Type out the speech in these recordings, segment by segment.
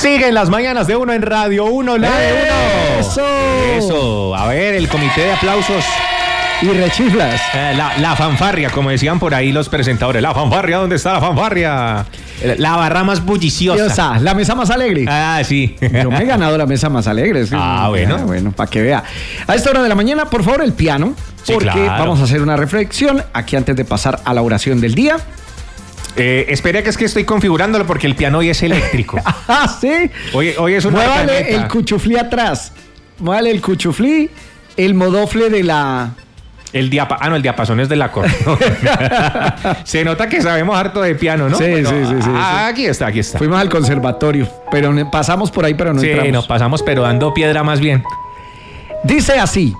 Siguen las mañanas de Uno en Radio 1, la de Uno. Eso. A ver, el comité de aplausos. Y rechiflas. La fanfarria, como decían por ahí los presentadores. La fanfarria, ¿dónde está la fanfarria? La barra más bulliciosa. La mesa más alegre. Ah, sí. Yo me he ganado la mesa más alegre. Bueno. Bueno, para que vea. A esta hora de la mañana, por favor, el piano. Sí, porque claro. vamos a hacer una reflexión aquí antes de pasar a la oración del día. Espera, que es que estoy configurándolo porque el piano hoy es eléctrico. Ah, ¿sí? Hoy es una Muévale camioneta. el cuchuflí atrás. Muévale el cuchuflí, el modofle de la... El diapasón es de la corte. Se nota que sabemos harto de piano, ¿no? Sí, Bueno, sí. Aquí está. Fuimos al conservatorio, pero pasamos por ahí, pero no entramos. Sí, nos pasamos, pero dando piedra más bien. Dice así: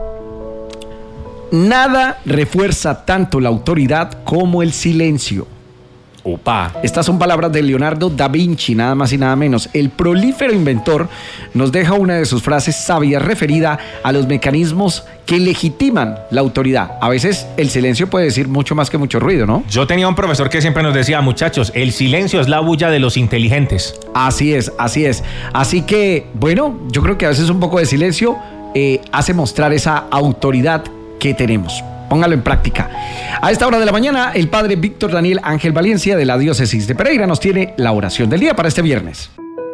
nada refuerza tanto la autoridad como el silencio. Upa. Estas son palabras de Leonardo da Vinci, nada más y nada menos. El prolífero inventor nos deja una de sus frases sabias referida a los mecanismos que legitiman la autoridad. A veces el silencio puede decir mucho más que mucho ruido, ¿no? Yo tenía un profesor que siempre nos decía, muchachos, el silencio es la bulla de los inteligentes. Así es. Así que, bueno, yo creo que a veces un poco de silencio hace mostrar esa autoridad que tenemos. Póngalo en práctica. A esta hora de la mañana, el padre Víctor Daniel Ángel Valencia de la diócesis de Pereira nos tiene la oración del día para este viernes.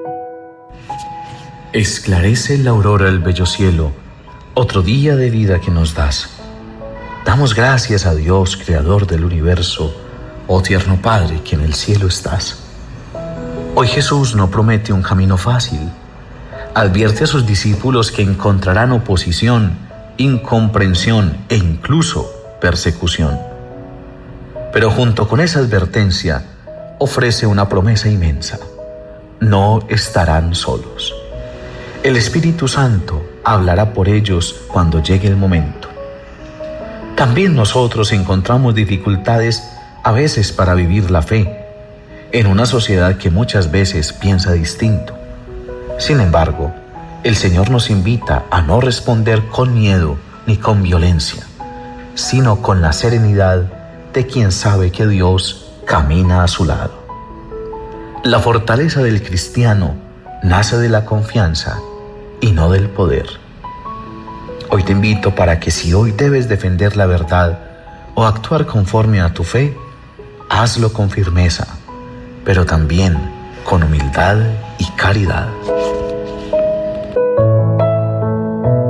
Esclarece la aurora el bello cielo, otro día de vida que nos das. Damos gracias a Dios, creador del universo, oh tierno Padre que en el cielo estás. Hoy Jesús no promete un camino fácil. Advierte a sus discípulos que encontrarán oposición, incomprensión e incluso persecución. Pero junto con esa advertencia, ofrece una promesa inmensa: no estarán solos. El Espíritu Santo hablará por ellos cuando llegue el momento. También nosotros encontramos dificultades a veces para vivir la fe, en una sociedad que muchas veces piensa distinto. Sin embargo, el Señor nos invita a no responder con miedo ni con violencia, sino con la serenidad de quien sabe que Dios camina a su lado. La fortaleza del cristiano nace de la confianza y no del poder. Hoy te invito para que si hoy debes defender la verdad o actuar conforme a tu fe, hazlo con firmeza, pero también con humildad y caridad.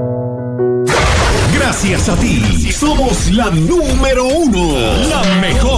Gracias a ti, somos la número 1, la mejor.